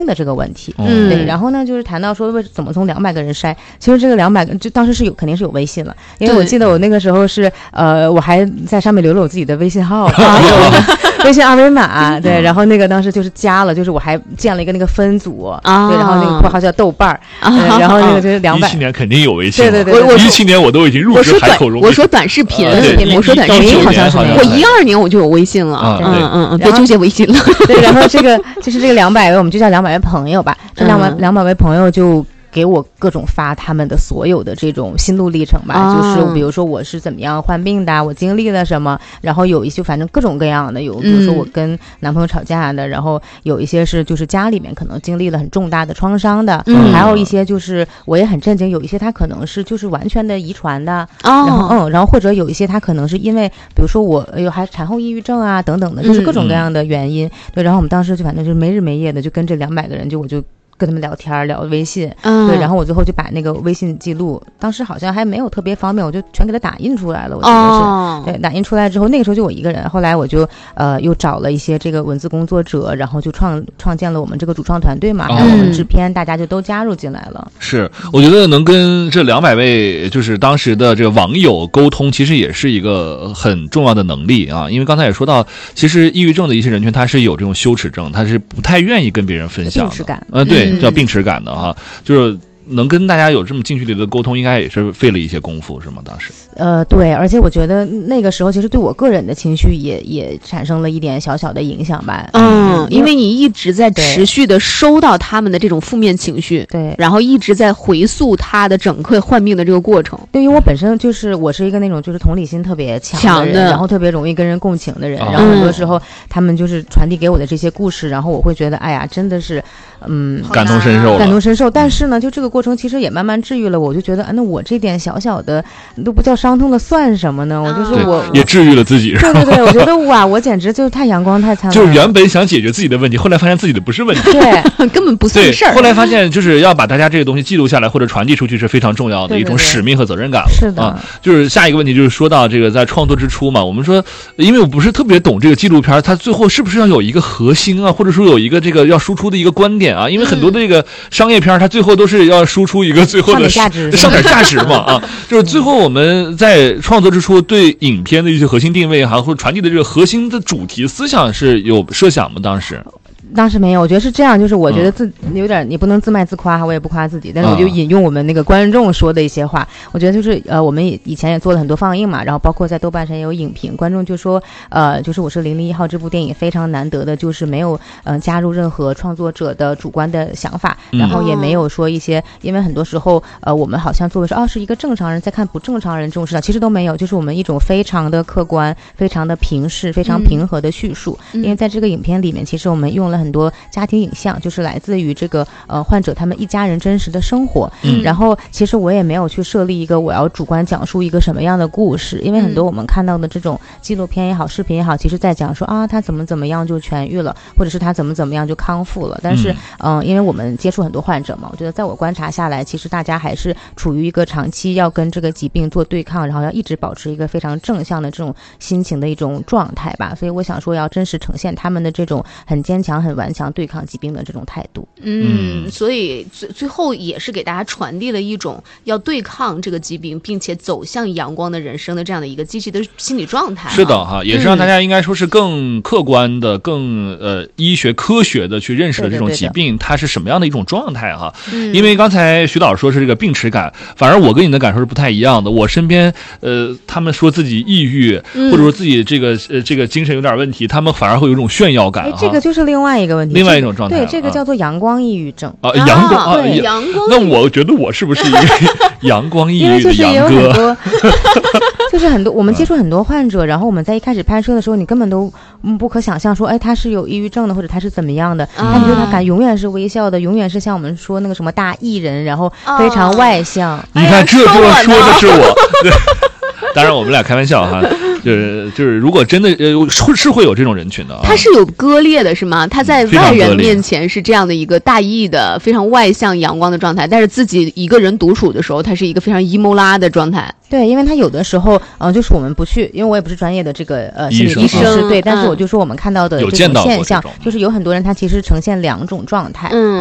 的这个问题。对，然后呢就是谈到说怎么从200个人筛，其实这个200个就当时是肯定是有微信了，因为我记得我那个时候是我还在上面留了我自己的微信号，微信二维码，对，然后那个当时就是加了，就是我还建了一个那个分组，对，然后那个括号叫豆瓣然后那个就是200。 17年肯定有微信， 对对对， 我17年我都已经入职海口融。 我说短视频，我说短视频好像是我12年我就有微信了，别纠结微信了。 对，然后这个就是这个200位，我们就叫200位朋友吧，这200位朋友就给我各种发他们的所有的这种心路历程吧，就是比如说我是怎么样患病的，我经历了什么，然后有一些反正各种各样的，有比如说我跟男朋友吵架的，然后有一些是就是家里面可能经历了很重大的创伤的，还有一些就是我也很震惊，有一些他可能是就是完全的遗传的，然后或者有一些他可能是因为比如说我还产后抑郁症啊等等的，就是各种各样的原因。对，然后我们当时就反正就是没日没夜的就跟这200个人我就跟他们聊天聊微信，对，然后我最后就把那个微信记录，当时好像还没有特别方便，我就全给他打印出来了，我觉得是，对，打印出来之后，那个时候就我一个人，后来我就又找了一些这个文字工作者，然后就创建了我们这个主创团队嘛，还有我们制片，大家就都加入进来了。 是，我觉得能跟这200位就是当时的这个网友沟通，其实也是一个很重要的能力啊，因为刚才也说到，其实抑郁症的一些人群他是有这种羞耻症，他是不太愿意跟别人分享的， 病耻感， 对。叫病耻感的哈，就是能跟大家有这么近距离的沟通，应该也是费了一些功夫，是吗？当时对，而且我觉得那个时候其实对我个人的情绪也产生了一点小小的影响吧。 因为你一直在持续的收到他们的这种负面情绪， 对， 然后一直在回溯他的整个患病的这个过程。 对，因为我本身就是我是一个那种就是同理心特别强的人，然后特别容易跟人共情的人，然后很多时候他们就是传递给我的这些故事，然后我会觉得哎呀真的是感同身受。 但是呢就这个过程其实也慢慢治愈了我，就觉得那我这点小小的都不叫伤痛的算什么呢？我就是我也治愈了自己。 对对对，我觉得哇，我简直就是太阳光太灿烂了。 就是原本想解决自己的问题，后来发现自己的不是问题， 对， 根本不算事儿。 后来发现就是要把大家这个东西记录下来或者传递出去是非常重要的一种使命和责任感了。 是的， 就是下一个问题就是说到这个在创作之初嘛，我们说因为我不是特别懂这个纪录片，它最后是不是要有一个核心啊，或者说有一个这个要输出的一个观点啊？因为很多的这个商业片它最后都是要输出一个最后的上点价值嘛啊，就是最后我们在创作之初对影片的一些核心定位或者传递的这个核心的主题思想是有设想吗？当时没有，我觉得是这样，就是我觉得有点你不能自卖自夸，我也不夸自己，但是我就引用我们那个观众说的一些话，我觉得就是我们以前也做了很多放映嘛，然后包括在豆瓣上也有影评，观众就说就是我是001号这部电影非常难得的，就是没有加入任何创作者的主观的想法，然后也没有说一些因为很多时候我们好像作为说是一个正常人在看不正常人这种视角，其实都没有，就是我们一种非常的客观非常的平视非常平和的叙述，因为在这个影片里面其实我们用了很多家庭影像，就是来自于这个患者他们一家人真实的生活，然后其实我也没有去设立一个我要主观讲述一个什么样的故事，因为很多我们看到的这种纪录片也好视频也好，其实在讲说他怎么样就痊愈了，或者是他怎么样就康复了，但是因为我们接触很多患者嘛，我觉得在我观察下来，其实大家还是处于一个长期要跟这个疾病做对抗，然后要一直保持一个非常正向的这种心情的一种状态吧，所以我想说要真实呈现他们的这种很坚强很顽强对抗疾病的这种态度。 所以最后也是给大家传递了一种要对抗这个疾病并且走向阳光的人生的这样的一个积极的心理状态。 是的哈，也是让大家应该说是更客观的更医学科学的去认识了这种疾病它是什么样的一种状态哈。因为刚才徐导说是这个病耻感，反而我跟你的感受是不太一样的。我身边他们说自己抑郁或者说自己这个精神有点问题，他们反而会有一种炫耀感。 这个就是另外一个问题， 另外一种状态。 对，这个叫做阳光抑郁症阳光。那我觉得我是不是一个阳光抑郁的阳哥？ 就是很多我们接触很多患者，然后我们在一开始拍摄的时候，你根本都不可想象说他是有抑郁症的，或者他是怎么样的，他觉得他感永远是微笑的，永远是像我们说那个什么大艺人，然后非常外向。 你看这说的是我。对，当然我们俩开玩笑哈。 就是如果真的是会有这种人群的啊。 他是有割裂的是吗？他在外人面前是这样的一个大义的非常外向阳光的状态，但是自己一个人独处的时候他是一个非常 emo 拉的状态。 对，因为他有的时候就是我们不去，因为我也不是专业的这个心理医师，对，但是我就说我们看到的这种现象，就是有很多人他其实呈现2种状态。